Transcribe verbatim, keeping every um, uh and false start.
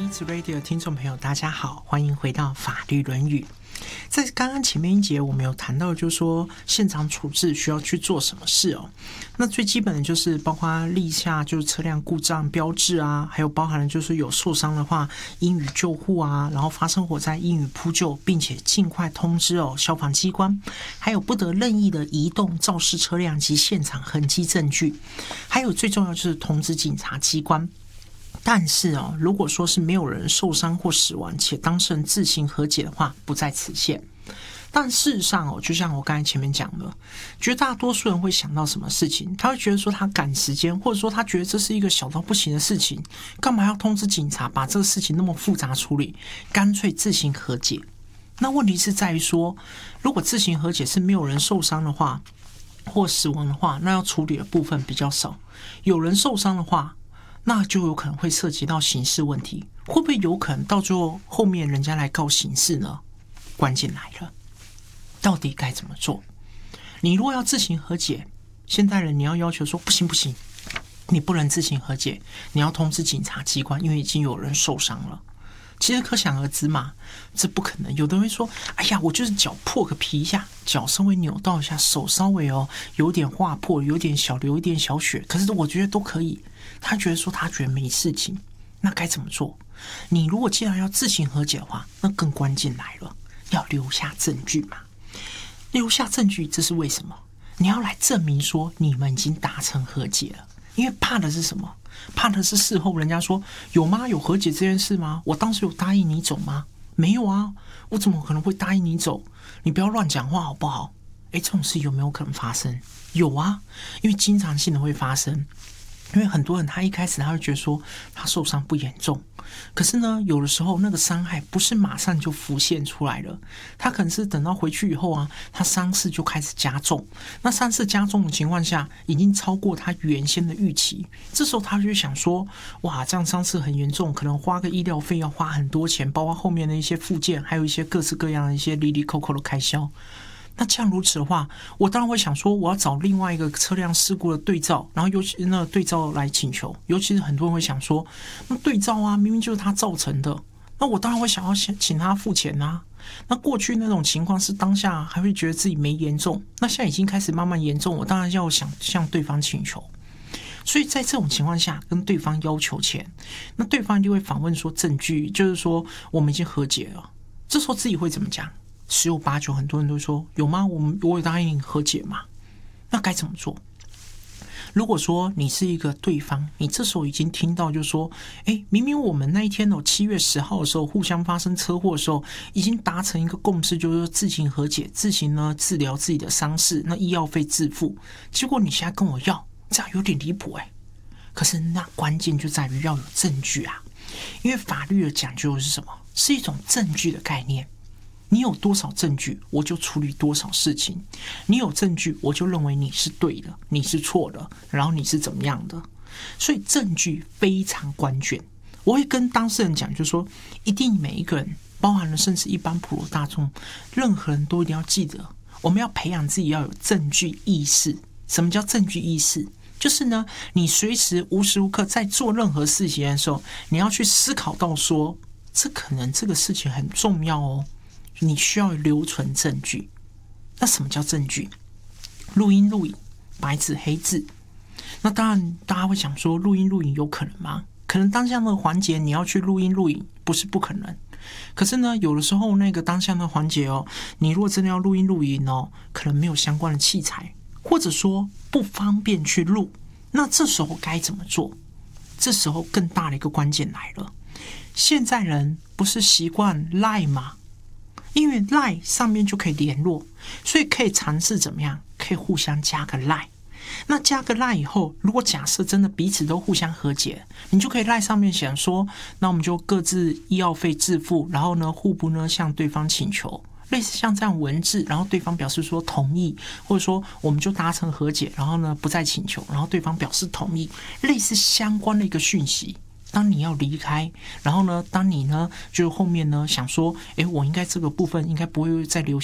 Needs Radio 的听众朋友，大家好，欢迎回到法律论语。在刚刚前面一节，我们有谈到，就是说现场处置需要去做什么事哦。那最基本的就是包括立下就是车辆故障标志啊，还有包含了就是有受伤的话，应予救护啊，然后发生火灾应予扑救，并且尽快通知哦消防机关，还有不得任意的移动肇事车辆及现场痕迹证据，还有最重要就是通知警察机关。但是哦，如果说是没有人受伤或死亡，且当事人自行和解的话，不在此限。但事实上哦，就像我刚才前面讲的，绝大多数人会想到什么事情？他会觉得说他赶时间，或者说他觉得这是一个小到不行的事情，干嘛要通知警察把这个事情那么复杂处理？干脆自行和解。那问题是在于说，如果自行和解是没有人受伤的话，或死亡的话，那要处理的部分比较少；有人受伤的话，那就有可能会涉及到刑事问题，会不会有可能到最后后面人家来告刑事呢？关键来了，到底该怎么做？你如果要自行和解，现代人你要要求说不行不行，你不能自行和解，你要通知警察机关，因为已经有人受伤了。其实可想而知嘛，这不可能。有的人会说：“哎呀，我就是脚破个皮一下，脚稍微扭到一下，手稍微哦有点划破，有点小流一点小血，可是我觉得都可以。”他觉得说他觉得没事情，那该怎么做？你如果既然要自行和解的话，那更关键来了，要留下证据嘛。留下证据，这是为什么？你要来证明说你们已经达成和解了，因为怕的是什么？怕的是事后人家说有吗？有和解这件事吗？我当时有答应你走吗？没有啊，我怎么可能会答应你走？你不要乱讲话好不好？诶，这种事有没有可能发生？有啊，因为经常性的会发生。因为很多人他一开始他会觉得说他受伤不严重，可是呢有的时候那个伤害不是马上就浮现出来了，他可能是等到回去以后啊，他伤势就开始加重，那伤势加重的情况下已经超过他原先的预期，这时候他就想说哇，这样伤势很严重，可能花个医疗费要花很多钱，包括后面的一些复健，还有一些各式各样的一些哩哩扣扣的开销。那这样如此的话，我当然会想说，我要找另外一个车辆事故的对照，然后尤其那个对照来请求。尤其是很多人会想说，那对照啊，明明就是他造成的，那我当然会想要请他付钱啊。那过去那种情况是当下还会觉得自己没严重，那现在已经开始慢慢严重，我当然要想向对方请求。所以在这种情况下，跟对方要求钱，那对方就会反问说证据，就是说我们已经和解了。这时候自己会怎么讲？十有八九，很多人都说有吗？我们我有答应和解吗？那该怎么做？如果说你是一个对方，你这时候已经听到就是说，哎，明明我们那一天哦，七月十号的时候互相发生车祸的时候，已经达成一个共识，就是说自行和解，自行呢治疗自己的伤势，那医药费自付。结果你现在跟我要，这样有点离谱哎。可是那关键就在于要有证据啊，因为法律的讲究是什么？是一种证据的概念。你有多少证据，我就处理多少事情。你有证据，我就认为你是对的，你是错的，然后你是怎么样的。所以证据非常关键。我会跟当事人讲，就是说，一定每一个人，包含了甚至一般普罗大众，任何人都一定要记得，我们要培养自己要有证据意识。什么叫证据意识？就是呢，你随时无时无刻在做任何事情的时候，你要去思考到说，这可能这个事情很重要哦。你需要留存证据。那什么叫证据？录音录影，白纸黑字。那当然大家会想说，录音录影有可能吗？可能当下那个环节你要去录音录影不是不可能，可是呢有的时候那个当下的环节哦，你如果真的要录音录影哦，可能没有相关的器材，或者说不方便去录，那这时候该怎么做？这时候更大的一个关键来了，现在人不是习惯 Line 吗？因为 Line 上面就可以联络，所以可以尝试怎么样？可以互相加个 Line。那加个 Line 以后，如果假设真的彼此都互相和解，你就可以 Line 上面想说，那我们就各自医药费自付，然后呢，互不呢向对方请求，类似像这样文字，然后对方表示说同意，或者说我们就达成和解，然后呢不再请求，然后对方表示同意，类似相关的一个讯息。当你要离开，然后呢，当你呢，就后面呢想说，诶，我应该这个部分应该不会再留